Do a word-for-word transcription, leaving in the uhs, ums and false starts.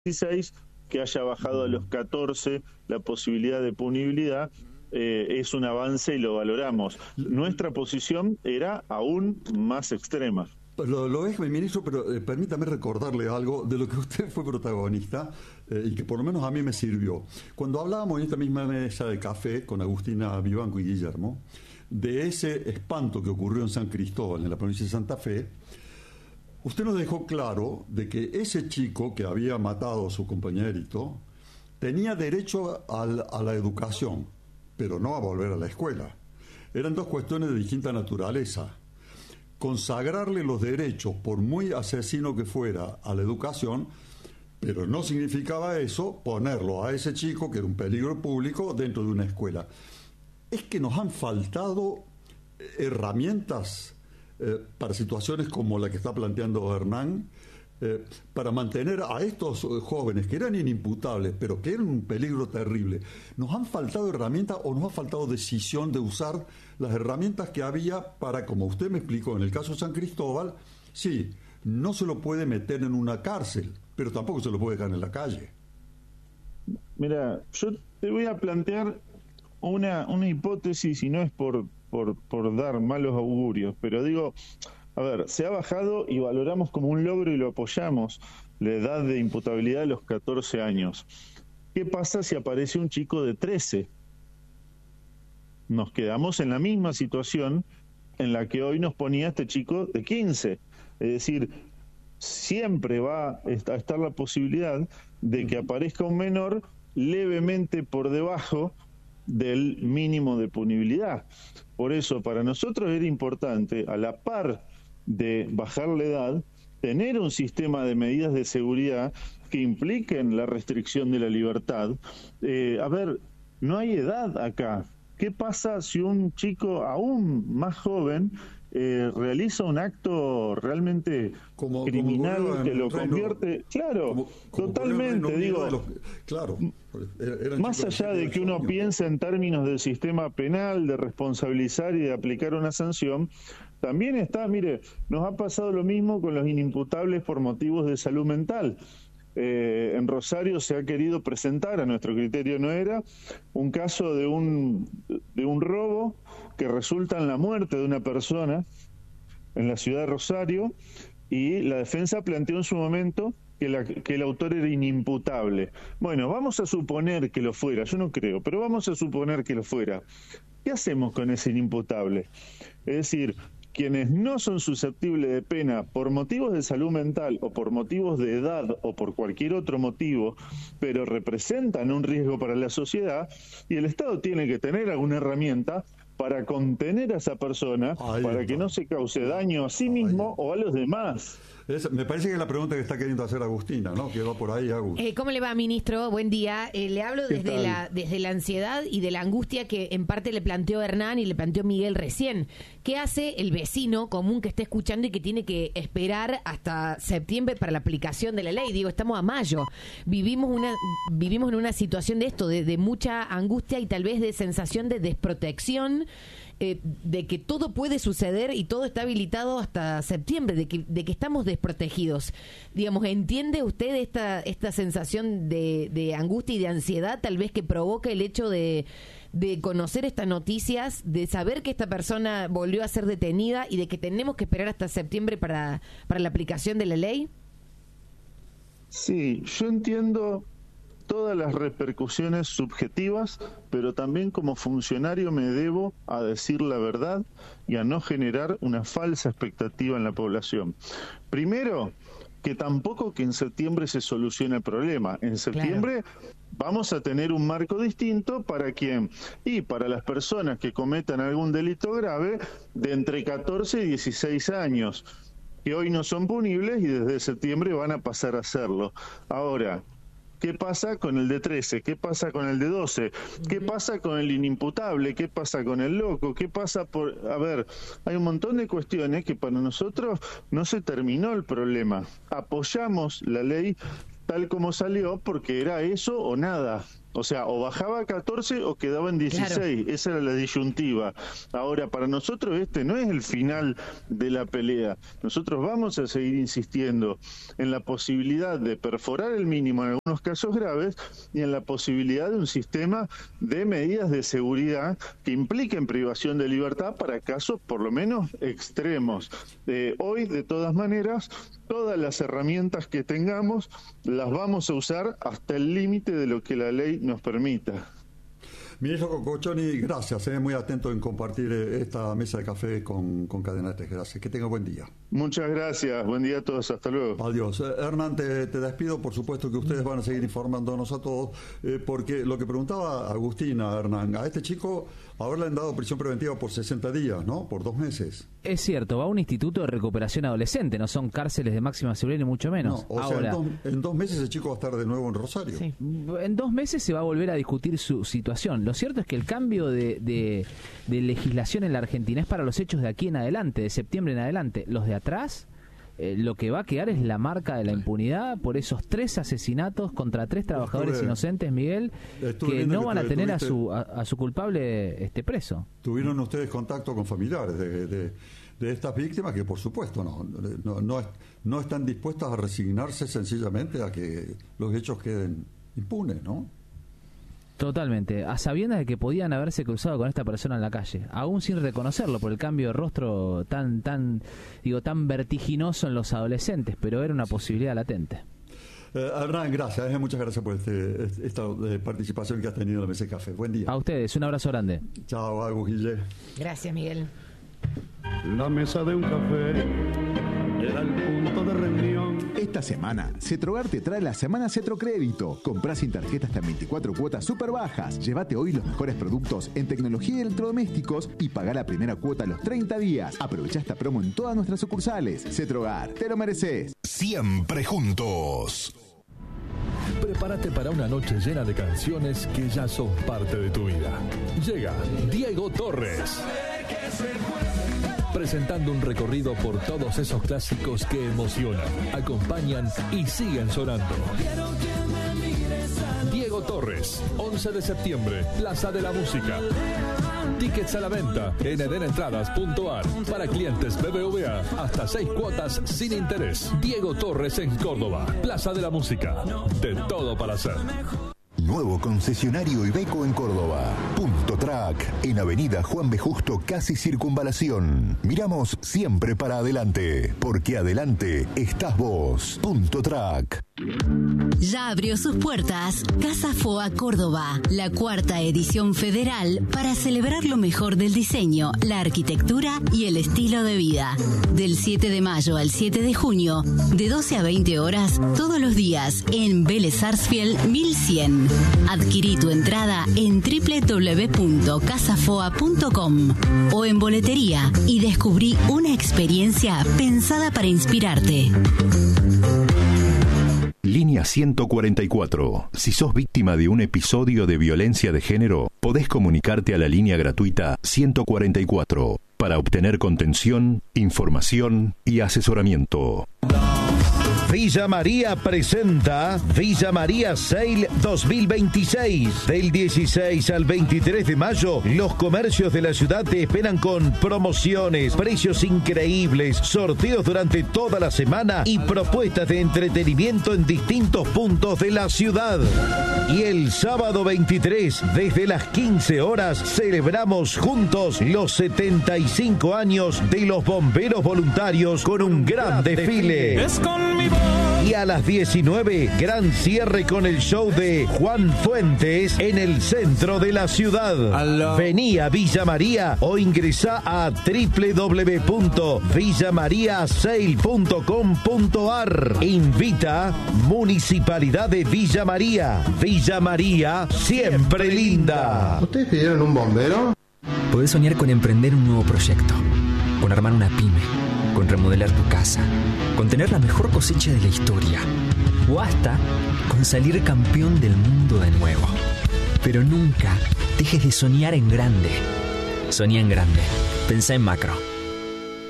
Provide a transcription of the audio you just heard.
dieciséis, que haya bajado a los catorce la posibilidad de punibilidad, eh, es un avance y lo valoramos. Nuestra posición era aún más extrema. Lo, lo es, ministro, pero eh, permítame recordarle algo de lo que usted fue protagonista eh, y que por lo menos a mí me sirvió. Cuando hablábamos en esta misma mesa de café con Agustina Vivanco y Guillermo de ese espanto que ocurrió en San Cristóbal, en la provincia de Santa Fe, usted nos dejó claro de que ese chico que había matado a su compañerito tenía derecho a, a la educación, pero no a volver a la escuela. Eran dos cuestiones de distinta naturaleza. Consagrarle los derechos, por muy asesino que fuera, a la educación, pero no significaba eso ponerlo a ese chico, que era un peligro público, dentro de una escuela. Es que nos han faltado herramientas eh, para situaciones como la que está planteando Hernán, eh, para mantener a estos jóvenes que eran inimputables, pero que eran un peligro terrible. ¿Nos han faltado herramientas o nos ha faltado decisión de usar las herramientas que había para, como usted me explicó en el caso de San Cristóbal, sí, no se lo puede meter en una cárcel, pero tampoco se lo puede dejar en la calle? Mira, yo te voy a plantear una, una hipótesis, y no es por, por, por dar malos augurios, pero digo, a ver, se ha bajado y valoramos como un logro y lo apoyamos la edad de imputabilidad a los catorce años. ¿Qué pasa si aparece un chico de trece? Nos quedamos en la misma situación en la que hoy nos ponía este chico de quince. Es decir, siempre va a estar la posibilidad de que aparezca un menor levemente por debajo del mínimo de punibilidad. Por eso, para nosotros era importante, a la par de bajar la edad, tener un sistema de medidas de seguridad que impliquen la restricción de la libertad. Eh, a ver, no hay edad acá. ¿Qué pasa si un chico aún más joven eh, realiza un acto realmente como, criminal como que lo Reino, convierte? Claro, como, como totalmente, digo, los, claro, más allá de que uno años. piense en términos del sistema penal, de responsabilizar y de aplicar una sanción, también está, mire, nos ha pasado lo mismo con los inimputables por motivos de salud mental. Eh, en Rosario se ha querido presentar, a nuestro criterio no era, un caso de un, de un robo que resulta en la muerte de una persona en la ciudad de Rosario, y la defensa planteó en su momento que, la, que el autor era inimputable. Bueno, vamos a suponer que lo fuera, yo no creo, pero vamos a suponer que lo fuera. ¿Qué hacemos con ese inimputable? Es decir, quienes no son susceptibles de pena por motivos de salud mental o por motivos de edad o por cualquier otro motivo, pero representan un riesgo para la sociedad, y el Estado tiene que tener alguna herramienta para contener a esa persona, Ahí para está. que no se cause daño a sí mismo Ahí. o a los demás. Es, me parece que es la pregunta que está queriendo hacer Agustina, ¿no? Que va por ahí, Agus. Eh, ¿Cómo le va, ministro? Buen día. Eh, le hablo desde la, desde la ansiedad y de la angustia que en parte le planteó Hernán y le planteó Miguel recién. ¿Qué hace el vecino común que está escuchando y que tiene que esperar hasta septiembre para la aplicación de la ley? Digo, estamos a mayo. Vivimos una vivimos en una situación de esto, de, de mucha angustia y tal vez de sensación de desprotección, eh, de que todo puede suceder y todo está habilitado hasta septiembre, de que, de que estamos desprotegidos. Digamos, ¿entiende usted esta, esta sensación de, de angustia y de ansiedad tal vez que provoca el hecho de, de conocer estas noticias, de saber que esta persona volvió a ser detenida y de que tenemos que esperar hasta septiembre para, para la aplicación de la ley? Sí, yo entiendo todas las repercusiones subjetivas, pero también como funcionario me debo a decir la verdad y a no generar una falsa expectativa en la población. Primero, que tampoco que en septiembre se solucione el problema. En septiembre claro. vamos a tener un marco distinto para quién, y para las personas que cometan algún delito grave de entre catorce y dieciséis años, que hoy no son punibles y desde septiembre van a pasar a serlo. Ahora, ¿qué pasa con el de trece? ¿Qué pasa con el de doce? ¿Qué pasa con el inimputable? ¿Qué pasa con el loco? ¿Qué pasa por...? A ver, hay un montón de cuestiones que para nosotros no se terminó el problema. Apoyamos la ley tal como salió porque era eso o nada. O sea, o bajaba a catorce o quedaba en dieciséis. Claro. Esa era la disyuntiva. Ahora, para nosotros este no es el final de la pelea. Nosotros vamos a seguir insistiendo en la posibilidad de perforar el mínimo en algunos casos graves y en la posibilidad de un sistema de medidas de seguridad que impliquen privación de libertad para casos por lo menos extremos. Eh, hoy, de todas maneras, todas las herramientas que tengamos las vamos a usar hasta el límite de lo que la ley nos permita. Ministro Cococioni, gracias, eh, muy atento en compartir esta mesa de café con, con Cadena Tres. Gracias, que tenga buen día. Muchas gracias, buen día a todos, hasta luego. Adiós. Eh, Hernán, te, te despido, por supuesto que ustedes van a seguir informándonos a todos, eh, porque lo que preguntaba Agustina, Hernán, a este chico ahora le han dado prisión preventiva por sesenta días, ¿no? Por dos meses. Es cierto, va a un instituto de recuperación adolescente, no son cárceles de máxima seguridad ni mucho menos. No, o ahora, sea, en dos, en dos meses el chico va a estar de nuevo en Rosario. Sí. En dos meses se va a volver a discutir su situación. Lo cierto es que el cambio de, de, de legislación en la Argentina es para los hechos de aquí en adelante, de septiembre en adelante. Los de atrás, eh, lo que va a quedar es la marca de la impunidad por esos tres asesinatos contra tres trabajadores estuve, inocentes, Miguel, que no van a tener tuviste, a su a, a su culpable este preso. ¿Tuvieron ustedes contacto con familiares de, de, de estas víctimas que, por supuesto, no, no, no, no están dispuestas a resignarse sencillamente a que los hechos queden impunes, ¿no? Totalmente, a sabiendas de que podían haberse cruzado con esta persona en la calle, aún sin reconocerlo por el cambio de rostro tan tan digo tan vertiginoso en los adolescentes, pero era una posibilidad latente. Eh, Hernán, gracias, eh, muchas gracias por este, esta eh, participación que has tenido en la Mesa de Café. Buen día. A ustedes, un abrazo grande. Chao, Agus, Guille. Gracias, Miguel. La mesa de un café era el punto de reunión. Esta semana, Cetrogar te trae la semana Cetrocrédito. Comprá sin tarjeta hasta veinticuatro cuotas súper bajas. Llévate hoy los mejores productos en tecnología y electrodomésticos y pagá la primera cuota a los treinta días. Aprovecha esta promo en todas nuestras sucursales. Cetrogar, te lo mereces. Siempre juntos. Prepárate para una noche llena de canciones que ya son parte de tu vida. Llega Diego Torres, presentando un recorrido por todos esos clásicos que emocionan, acompañan y siguen sonando. Diego Torres, once de septiembre, Plaza de la Música. Tickets a la venta en eden entradas punto a r. Para clientes B B V A, hasta seis cuotas sin interés. Diego Torres en Córdoba, Plaza de la Música. De todo para hacer. Nuevo concesionario Iveco en Córdoba. Punto Track, en Avenida Juan B. Justo, casi Circunvalación. Miramos siempre para adelante, porque adelante estás vos. Punto Track. Ya abrió sus puertas Casa F O A Córdoba, la cuarta edición federal para celebrar lo mejor del diseño, la arquitectura y el estilo de vida. Del siete de mayo al siete de junio, de doce a veinte horas, todos los días en Vélez Sarsfield mil cien. Adquirí tu entrada en doble u doble u doble u punto casa foa punto com o en boletería y descubrí una experiencia pensada para inspirarte. Línea ciento cuarenta y cuatro. Si sos víctima de un episodio de violencia de género, podés comunicarte a la línea gratuita ciento cuarenta y cuatro para obtener contención, información y asesoramiento. Villa María presenta Villa María Sale dos mil veintiséis. Del dieciséis al veintitrés de mayo, los comercios de la ciudad te esperan con promociones, precios increíbles, sorteos durante toda la semana y propuestas de entretenimiento en distintos puntos de la ciudad. Y el sábado veintitrés, desde las quince horas, celebramos juntos los setenta y cinco años de los bomberos voluntarios con un gran desfile. Es con mi voz. Y a las diecinueve, gran cierre con el show de Juan Fuentes en el centro de la ciudad. Aló. Vení a Villa María o ingresá a doble u doble u doble u punto villa maría sale punto com punto a r. Invita Municipalidad de Villa María. Villa María, siempre linda. ¿Ustedes pidieron un bombero? Podés soñar con emprender un nuevo proyecto, con armar una pyme, con remodelar tu casa, con tener la mejor cosecha de la historia, o hasta con salir campeón del mundo de nuevo. Pero nunca dejes de soñar en grande. Soñá en grande. Pensá en macro.